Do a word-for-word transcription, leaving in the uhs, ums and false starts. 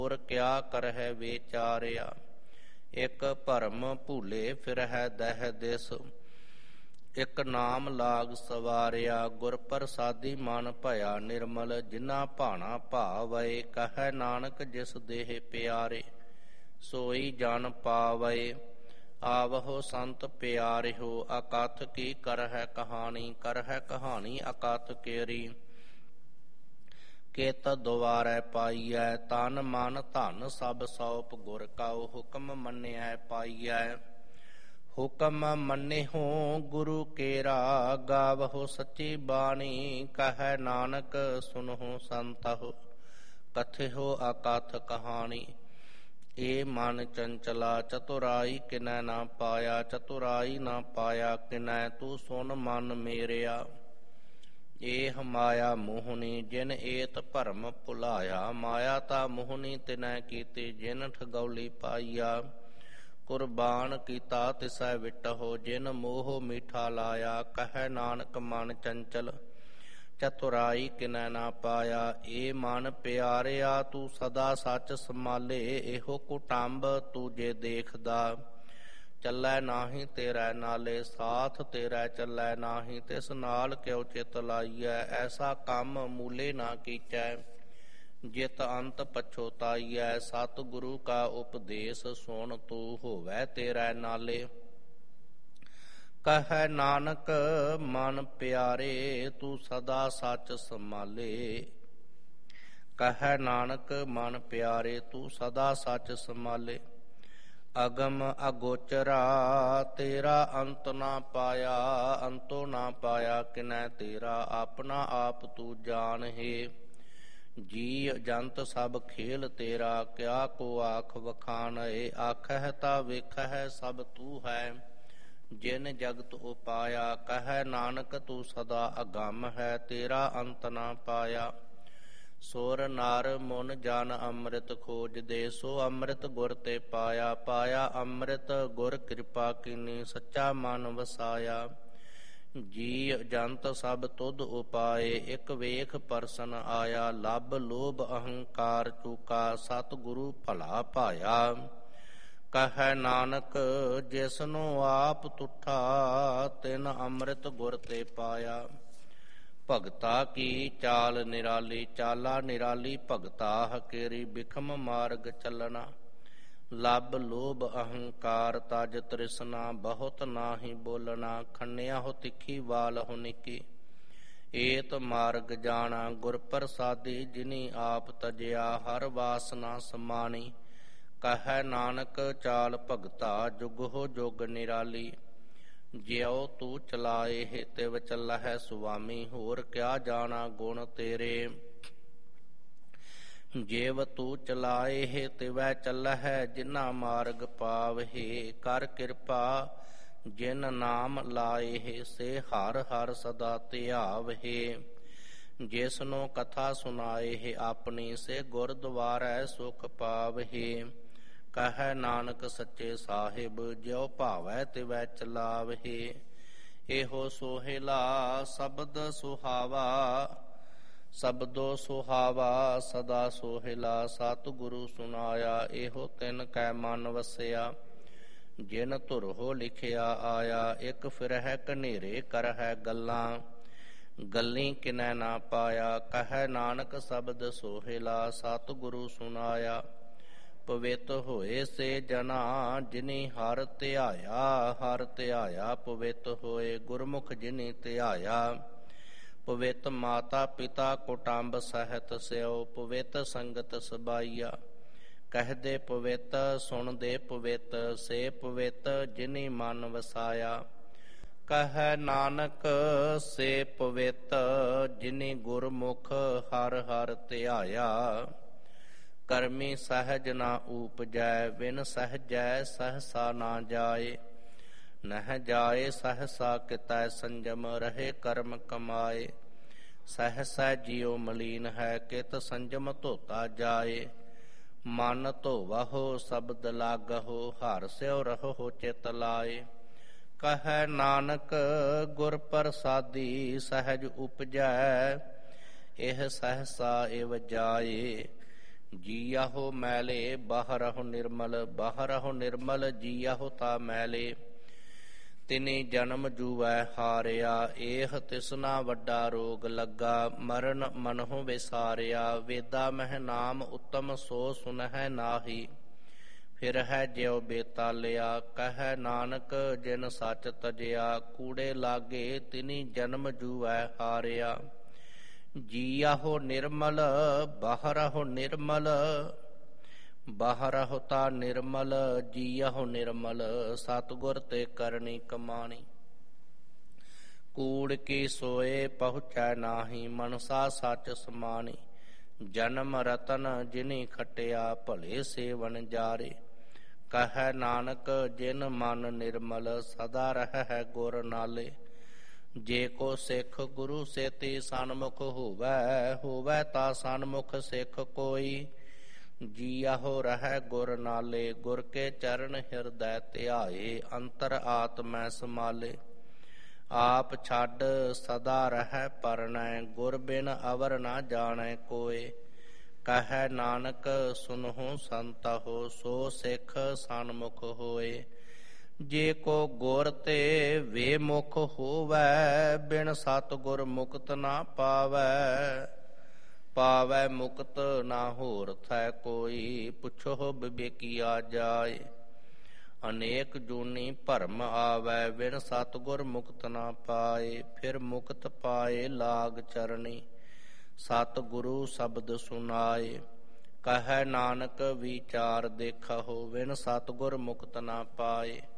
ਹੋਰ ਕਿਆ ਕਰਹਿ ਵਿਚਾਰਿਆ। ਇਕ ਭਰਮ ਭੂਲੇ ਫਿਰਹਿ ਦਹਿ ਦਿਸ, ਇਕ ਨਾਮ ਲਾਗ ਸਵਾਰਿਆ। ਗੁਰ ਪ੍ਰਸਾਦੀ ਮਨ ਭਇਆ ਨਿਰਮਲ, ਜਿਨਾ ਭਾਣਾ ਭਾਵੈ। ਕਹੈ ਨਾਨਕ ਜਿਸ ਦੇਹ ਪਿਆਰੇ, ਸੋਈ ਜਨ ਪਾਵੈ। ਆਵਹੋ ਸੰਤ ਪਿਆਰਿਓ, ਅਕਥ ਕੀ ਕਰਹਿ ਕਹਾਣੀ। ਕਰਹਿ ਕਹਾਣੀ ਅਕਥ ਕੇਰੀ, ਕਿਤ ਦੁਆਰੈ ਪਾਈਐ। ਤਨ ਮਨ ਧਨ ਸਭ ਸੌਪ, ਗੁਰ ਕਉ ਹੁਕਮ ਮੰਨਿਐ ਪਾਈਐ। ਹੁਕਮ ਮੰਨਿਹੋ ਗੁਰੂ ਕੇਰਾ, ਗਾਵਹੋ ਸੱਚੀ ਬਾਣੀ। ਕਹੈ ਨਾਨਕ ਸੁਨਹੁ ਸੰਤਹੁ, ਕਥਿਓ ਅਕਥ ਕਹਾਣੀ। ਏ ਮਨ ਚੰਚਲਾ ਚਤੁਰਾਈ ਕਿਨੈ ਨਾ ਪਾਇਆ, ਚਤੁਰਾਈ ਨਾ ਪਾਇਆ ਕਿਨੈ। ਤੂੰ ਸੁਨ ਮਨ ਮੇਰਿਆ, ਏਹ ਮਾਇਆ ਮੋਹਣੀ। ਜਿਨ ਏਤ ਭਰਮ ਭੁਲਾਇਆ, ਮਾਇਆ ਤਾ ਮੋਹਣੀ ਤਿਨੈ ਕੀਤੀ। ਜਿਨ ਠਗੌਲੀ ਪਾਈਆ, ਕੁਰਬਾਨ ਕੀਤਾ ਤਿਸੈ ਵਿਟਹੁ। ਜਿਨ ਮੋਹ ਮੀਠਾ ਲਾਇਆ, ਕਹੈ ਨਾਨਕ ਮਨ ਚੰਚਲ ਚਤੁਰਾਈ ਕਿਨੈ ਨਾ ਪਾਇਆ। ਏ ਮਨ ਪਿਆਰਿਆ ਤੂੰ ਸਦਾ ਸੱਚ ਸੰਭਾਲੇ, ਇਹੋ ਕੁਟੰਬ ਤੂੰ ਜੇ ਦੇਖਦਾ। ਚੱਲੈ ਨਾਹੀਂ ਤੇਰੇ ਨਾਲੇ, ਸਾਥ ਤੇਰਾ ਚੱਲੈ ਨਾਹੀਂ। ਤਿਸ ਨਾਲ ਕਿਉ ਚਿਤ ਲਾਈਐ, ਐਸਾ ਕੰਮ ਮੂਲੇ ਨਾ ਕੀਚੈ। ਜਿਤ ਅੰਤ ਪਛੋਤਾਈਐ, ਸਤਿਗੁਰੂ ਕਾ ਉਪਦੇਸ ਸੁਣ ਤੂੰ ਹੋਵੈ ਤੇਰੇ ਨਾਲੇ। ਕਹੈ ਨਾਨਕ ਮਨ ਪਿਆਰੇ, ਤੂੰ ਸਦਾ ਸੱਚ ਸੰਭਾਲੇ। ਕਹੈ ਨਾਨਕ ਮਨ ਪਿਆਰੇ, ਤੂੰ ਸਦਾ ਸੱਚ ਸੰਭਾਲੇ। ਅਗਮ ਅਗੋਚਰਾ ਤੇਰਾ ਅੰਤ ਨਾ ਪਾਇਆ, ਅੰਤੋ ਨਾ ਪਾਇਆ ਕਿਨੈ ਤੇਰਾ। ਆਪਣਾ ਆਪ ਤੂੰ ਜਾਣਹਿ, ਜੀ ਜੰਤ ਸਭ ਖੇਲ ਤੇਰਾ। ਕਿਆ ਕੋ ਆਖ ਵਖਾਣਹਿ, ਆਖਹਿ ਤਾ ਵੇਖਹਿ ਸਭ ਤੂੰ ਹੈ। ਜਿਨ ਜਗਤ ਉਪਾਇਆ, ਕਹੈ ਨਾਨਕ ਤੂੰ ਸਦਾ ਅਗੰਮ ਹੈ। ਤੇਰਾ ਅੰਤ ਨਾ ਪਾਇਆ। ਸੁਰ ਨਰ ਮੁਨ ਜਨ ਅੰਮ੍ਰਿਤ ਖੋਜਦੇ, ਸੋ ਅੰਮ੍ਰਿਤ ਗੁਰ ਤੇ ਪਾਇਆ। ਪਾਇਆ ਅੰਮ੍ਰਿਤ ਗੁਰ ਕਿਰਪਾ ਕੀਨੀ, ਸੱਚਾ ਮਨ ਵਸਾਇਆ। ਜੀ ਜੰਤ ਸਭ ਤੁਧ ਉਪਾਏ, ਇਕ ਵੇਖ ਪਰਸਨ ਆਇਆ। ਲੱਭ ਲੋਭ ਅਹੰਕਾਰ ਚੂਕਾ, ਸਤਿਗੁਰੂ ਭਲਾ ਭਾਇਆ। ਕਹੈ ਨਾਨਕ ਜਿਸਨੂੰ ਆਪ ਤੁਠਾ, ਤਿਨ ਅੰਮ੍ਰਿਤ ਗੁਰ ਤੇ ਪਾਇਆ। ਭਗਤਾ ਕੀ ਚਾਲ ਨਿਰਾਲੀ, ਚਾਲਾ ਨਿਰਾਲੀ ਭਗਤਾ ਹਕੇਰੀ। ਬਿਖਮ ਮਾਰਗ ਚੱਲਣਾ, ਲੱਭ ਲੋਭ ਅਹੰਕਾਰ ਤਜ ਤ੍ਰਿਸ਼ਨਾ। ਬਹੁਤ ਨਾਹੀ ਬੋਲਣਾ, ਖੰਨਿਆ ਹੋ ਤਿੱਖੀ ਵਾਲ ਹੋ ਨਿੱਕੀ। ਏਤ ਮਾਰਗ ਜਾਣਾ ਗੁਰ ਪ੍ਰਸਾਦੀ, ਜਿਨੀ ਆਪ ਤਜਿਆ। ਹਰ ਵਾਸਨਾ ਸਮਾਣੀ, ਕਹੈ ਨਾਨਕ ਚਾਲ ਭਗਤਾ। ਜੁਗ ਹੋ ਜੁਗ ਨਿਰਾਲੀ, ਜਿਉ ਤੂੰ ਚਲਾਏ ਤਿਵ ਚੱਲਹਿ ਸੁਆਮੀ। ਹੋਰ ਕਿਆ ਜਾਣਾ ਗੁਣ ਤੇਰੇ, ਜਿਵ ਤੂੰ ਚਲਾਏ ਤਿਵੈ ਚੱਲਹਿ। ਜਿਨਾ ਮਾਰਗ ਪਾਵਹਿ ਕਰ ਕਿਰਪਾ, ਜਿਨ ਨਾਮ ਲਾਏ ਸੇ ਹਰ ਹਰ ਸਦਾ ਧਿਆਵਹਿ। ਜਿਸਨੂੰ ਕਥਾ ਸੁਣਾਏ ਆਪਣੀ, ਸੇ ਗੁਰਦੁਆਰੈ ਸੁਖ ਪਾਵਹਿ। ਕਹੈ ਨਾਨਕ ਸੱਚੇ ਸਾਹਿਬ, ਜਿਉ ਭਾਵੈ ਤਿਵੈ ਚਲਾਵਹਿ। ਇਹੋ ਸੋਹਿਲਾ ਸ਼ਬਦ ਸੁਹਾਵਾ, ਸ਼ਬਦੋ ਸੁਹਾਵਾ ਸਦਾ ਸੋਹਿਲਾ। ਸਤਿਗੁਰੂ ਸੁਨਾਇਆ, ਇਹੋ ਤਿਨ ਕੈ ਮਨ ਵਸਿਆ। ਜਿਨ ਧੁਰਹੋ ਲਿਖਿਆ ਆਇਆ, ਇਕ ਫਿਰਹਿ ਕਨੇਰੇ ਕਰਹਿ ਗੱਲਾਂ। ਗੱਲੀ ਕਿਨੈ ਨਾ ਪਾਇਆ, ਕਹੈ ਨਾਨਕ ਸ਼ਬਦ ਸੋਹਿਲਾ। ਸਤਿਗੁਰੂ ਸੁਨਾਇਆ, ਪਵਿੱਤ ਹੋਏ ਸੇ ਜਨਾ, ਜਿਨੀ ਹਰ ਧਿਆਇਆ। ਹਰ ਧਿਆਇਆ ਪਵਿੱਤ ਹੋਏ, ਗੁਰਮੁਖ ਜਿਨੀ ਧਿਆਇਆ। ਪਵਿੱਤ ਮਾਤਾ ਪਿਤਾ ਕੁਟੰਬ ਸਹਿਤ ਸਿਓ, ਪਵਿੱਤ ਸੰਗਤ ਸਬਾਈਆ। ਕਹਿਦੇ ਪਵਿੱਤ ਸੁਣਦੇ ਪਵਿੱਤ, ਸੇ ਪਵਿੱਤ ਜਿਨੀ ਮਨ ਵਸਾਇਆ। ਕਹੈ ਨਾਨਕ ਸੇ ਪਵਿੱਤ, ਜਿਨੀ ਗੁਰਮੁਖ ਹਰ ਹਰ ਧਿਆਇਆ। ਕਰਮੀ ਸਹਿਜ ਨਾ ਊਪਜੈ, ਬਿਨ ਸਹਿਜੈ ਸਹਸਾ ਨਾ ਜਾਏ। ਨਹਿ ਜਾਏ ਸਹਸਾ ਕਿਤੈ ਸੰਜਮ, ਰਹੇ ਕਰਮ ਕਮਾਏ। ਸਹਸਾ ਜਿਉ ਮਲੀਨ ਹੈ, ਕਿਤ ਸੰਜਮ ਧੋਤਾ ਜਾਏ। ਮਨ ਧੋਵਹੁ ਸ਼ਬਦ ਲਾਗਹੁ, ਹਰਿ ਸਿਉ ਰਹੋ ਚਿਤ ਲਾਏ। ਕਹੈ ਨਾਨਕ ਗੁਰ ਪ੍ਰਸਾਦੀ, ਸਹਿਜ ਉਪਜੈ ਇਹ ਸਹਸਾ ਇਵ ਜਾਏ। ਜੀਆਹੋ ਮੈਲੇ ਬਾਹਰਹੁ ਨਿਰਮਲ, ਬਾਹਰਹੁ ਨਿਰਮਲ ਜੀਆਹੋ ਤਾ ਮੈਲੇ। ਤਿਨੀ ਜਨਮ ਜੂਵੈ ਹਾਰਿਆ, ਏਹ ਤਿਸਨਾ ਵੱਡਾ ਰੋਗ ਲੱਗਾ। ਮਰਨ ਮਨਹੁ ਵਿਸਾਰਿਆ, ਵੇਦਾ ਮਹਿ ਨਾਮ ਉੱਤਮ ਸੋ ਸੁਨਹਿ ਨਾਹੀ। ਫਿਰ ਹੈ ਜਿਉ ਬੇਤਾਲਿਆ, ਕਹਿ ਨਾਨਕ ਜਿਨ ਸੱਚ ਤਜਿਆ। ਕੂੜੇ ਲਾਗੇ ਤਿਨੀ ਜਨਮ ਜੂਵੈ ਹਾਰਿਆ, ਜੀਆਹੋ ਨਿਰਮਲ ਬਾਹਰਹੁ ਨਿਰਮਲ। ਬਾਹਰਹੁ ਤਾ ਨਿਰਮਲ, ਜੀਆਹੋ ਨਿਰਮਲ। ਸਤਿਗੁਰ ਤੇ ਕਰਨੀ ਕਮਾਣੀ। ਕੂੜ ਕੀ ਸੋਏ ਪਹੁੰਚੈ ਨਾਹੀ, ਮਨਸਾ ਸੱਚ ਸਮਾਣੀ। ਜਨਮ ਰਤਨ ਜਿਨੀ ਖਟਿਆ, ਭਲੇ ਸੇਵਨ ਜਾਰੇ। ਕਹਿ ਨਾਨਕ ਜਿਨ ਮਨ ਨਿਰਮਲ, ਸਦਾ ਰਹਿ ਗੁਰ ਨਾਲੇ। ਜੇ ਕੋ ਸਿੱਖ ਗੁਰੂ ਸੇਤੀ ਸਨਮੁਖ ਹੋਵੈ, ਹੋਵੈ ਤਾ ਸਨਮੁਖ ਸਿੱਖ ਕੋਈ। ਜੀਆਹੋ ਰਹਿ ਗੁਰ ਨਾਲੇ, ਗੁਰ ਕੇ ਚਰਨ ਹਿਰਦੈ ਧਿਆਏ। ਅੰਤਰ ਆਤਮੈ ਸਮਾਲੇ, ਆਪ ਛੱਡ ਸਦਾ ਰਹਿ ਪਰਣੈ। ਗੁਰ ਬਿਨ ਅਵਰ ਨਾ ਜਾਣੈ ਕੋਇ। ਕਹਿ ਨਾਨਕ ਸੁਨਹੁ ਸੰਤਹੁ, ਸੋ ਸਿੱਖ ਸਨਮੁਖ ਹੋਏ। ਜੇ ਕੋ ਗੁਰ ਤੇ ਵੇ ਮੁਖ ਹੋਵੈ, ਬਿਨ ਸਤਿਗੁਰ ਮੁਕਤ ਨਾ ਪਾਵੈ। ਪਾਵੈ ਮੁਕਤ ਨਾ ਹੋਰ ਥੈ ਕੋਈ, ਪੁੱਛੋ ਬਿਬੇਕੀਆ ਜਾਏ। ਅਨੇਕ ਜੂਨੀ ਭਰਮ ਆਵੈ, ਬਿਨ ਸਤਿਗੁਰ ਮੁਕਤ ਨਾ ਪਾਏ। ਫਿਰ ਮੁਕਤ ਪਾਏ ਲਾਗ ਚਰਣੀ, ਸਤਿਗੁਰੂ ਸ਼ਬਦ ਸੁਨਾਏ। ਕਹਿ ਨਾਨਕ ਵਿਚਾਰ ਦੇਖਹੁ, ਬਿਨ ਸਤਿਗੁਰ ਮੁਕਤ ਨਾ ਪਾਏ।